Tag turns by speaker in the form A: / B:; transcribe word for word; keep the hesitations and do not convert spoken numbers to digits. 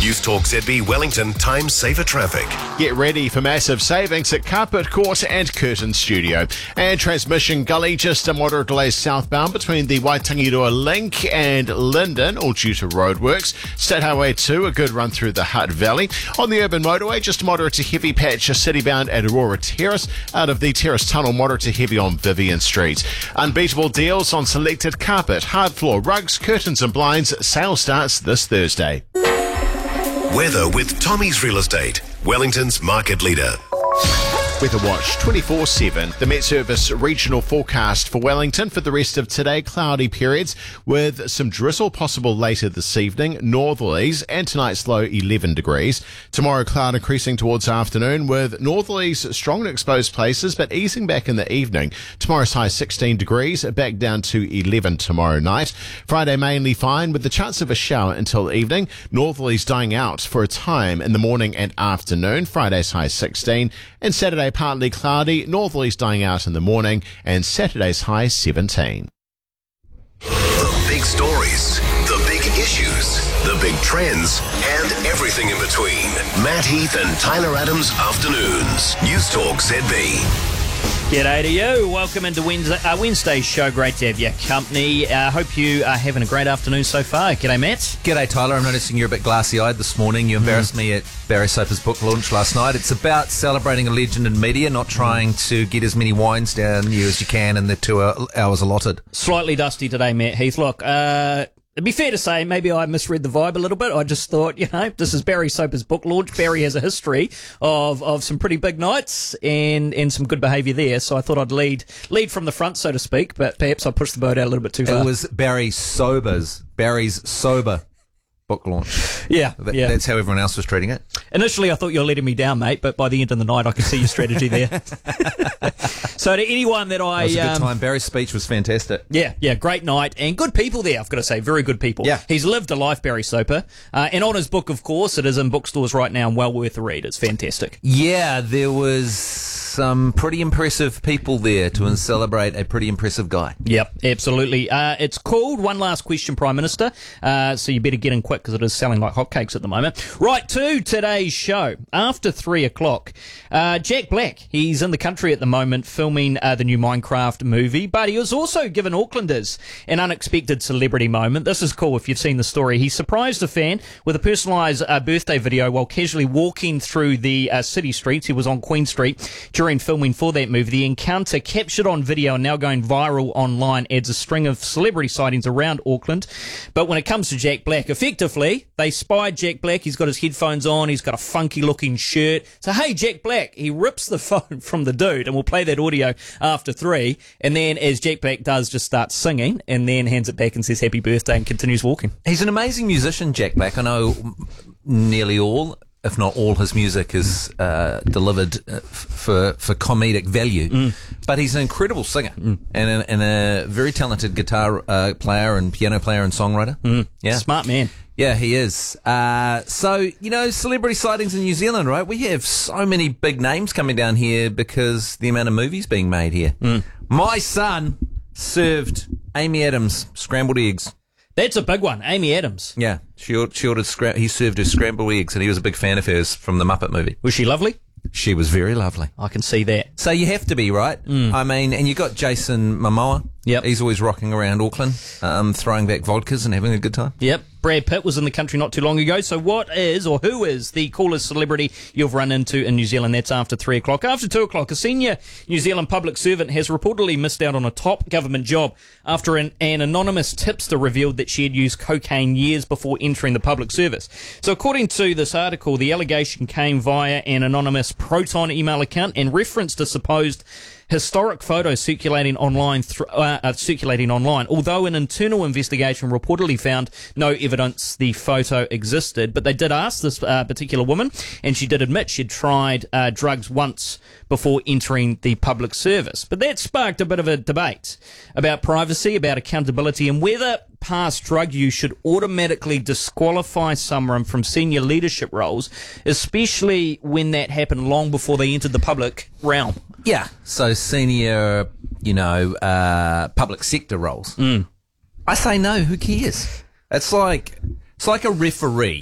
A: News Talk Z B Wellington Time Saver Traffic.
B: Get ready for massive savings at Carpet Court and Curtin Studio. And Transmission Gully, just a moderate delays southbound between the Waitangiroa Link and Linden, all due to roadworks. State Highway two, a good run through the Hutt Valley. On the Urban Motorway, just a moderate to heavy patch citybound at Aurora Terrace. Out of the Terrace Tunnel, moderate to heavy on Vivian Street. Unbeatable deals on selected carpet, hard floor, rugs, curtains and blinds. Sale starts this Thursday.
A: Weather with Tommy's Real Estate, Wellington's market leader.
B: Weather Watch twenty-four seven. The Met Service regional forecast for Wellington for the rest of today, cloudy periods with some drizzle possible later this evening, northerlies, and tonight's low eleven degrees. Tomorrow, cloud increasing towards afternoon with northerlies strong in exposed places but easing back in the evening. Tomorrow's high sixteen degrees, back down to eleven tomorrow night. Friday mainly fine with the chance of a shower until evening. Northerlies dying out for a time in the morning and afternoon. Friday's high sixteen, and Saturday partly cloudy, northerlies dying out in the morning, and Saturday's high seventeen.
A: The big stories, the big issues, the big trends, and everything in between. Matt Heath and Tyler Adams Afternoons. News Talk Z B.
C: G'day to you. Welcome into Wednesday, uh, Wednesday's show. Great to have your company. I uh, hope you are having a great afternoon so far. G'day, Matt.
D: G'day, Tyler. I'm noticing you're a bit glassy-eyed this morning. You embarrassed mm. me at Barry Soper's book launch last night. It's about celebrating a legend in media, not trying to get as many wines down you as you can in the two hours allotted.
C: Slightly dusty today, Matt Heath. Look, uh... it'd be fair to say maybe I misread the vibe a little bit. I just thought, you know, this is Barry Soper's book launch. Barry has a history of, of some pretty big nights and, and some good behaviour there. So I thought I'd lead lead from the front, so to speak. But perhaps I pushed the boat out a little bit too far.
D: It was Barry Sober's, Barry's Sober book launch.
C: Yeah,
D: that,
C: yeah.
D: That's how everyone else was treating it.
C: Initially, I thought you were letting me down, mate. But by the end of the night, I could see your strategy there. So to anyone that I...
D: It was a good
C: um,
D: time. Barry's speech was fantastic.
C: Yeah, yeah, great night. And good people there, I've got to say. Very good people.
D: Yeah.
C: He's lived a life, Barry Soper. Uh, and on his book, of course, it is in bookstores right now and well worth a read. It's fantastic.
D: Yeah, there was some pretty impressive people there to celebrate a pretty impressive guy.
C: Yep, absolutely. Uh, it's called One Last Question, Prime Minister. Uh, so you better get in quick because it is selling like hotcakes at the moment. Right, to today's show. After three o'clock, uh, Jack Black, he's in the country at the moment filming uh, the new Minecraft movie, but he was also given Aucklanders an unexpected celebrity moment. This is cool if you've seen the story. He surprised a fan with a personalised uh, birthday video while casually walking through the uh, city streets. He was on Queen Street during filming for that movie. The encounter, captured on video and now going viral online, adds a string of celebrity sightings around Auckland. But when it comes to Jack Black, effectively, they spied Jack Black. He's got his headphones on. He's got a funky-looking shirt. So, hey, Jack Black. He rips the phone from the dude, and we'll play that audio after three. And then, as Jack Black does, just starts singing, and then hands it back and says happy birthday and continues walking.
D: He's an amazing musician, Jack Black. I know nearly all, if not all, his music is uh, delivered uh, f- for for comedic value. Mm. But he's an incredible singer mm. and, a, and a very talented guitar uh, player and piano player and songwriter.
C: Mm.
D: Yeah,
C: smart man.
D: Yeah, he is. Uh, so, you know, celebrity sightings in New Zealand, right? We have so many big names coming down here because the amount of movies being made here. Mm. My son served Amy Adams scrambled eggs.
C: That's a big one, Amy Adams.
D: Yeah, she, she ordered scra- he served her scrambled eggs, and he was a big fan of hers from the Muppet movie.
C: Was she lovely?
D: She was very lovely.
C: I can see that.
D: So you have to be, right? Mm. I mean, and you got Jason Momoa.
C: Yep.
D: He's always rocking around Auckland, um, throwing back vodkas and having a good time.
C: Yep. Brad Pitt was in the country not too long ago. So what is, or who is, the coolest celebrity you've run into in New Zealand? That's after three o'clock. After two o'clock, a senior New Zealand public servant has reportedly missed out on a top government job after an, an anonymous tipster revealed that she had used cocaine years before entering the public service. So according to this article, the allegation came via an anonymous Proton email account and referenced a supposed historic photos circulating online, th- uh, uh, circulating online. Although an internal investigation reportedly found no evidence the photo existed, but they did ask this uh, particular woman, and she did admit she'd tried uh, drugs once before entering the public service. But that sparked a bit of a debate about privacy, about accountability, and whether past drug use should automatically disqualify someone from senior leadership roles, especially when that happened long before they entered the public realm.
D: Yeah, so senior, you know, uh, public sector roles.
C: Mm.
D: I say no, who cares? It's like, it's like a referee.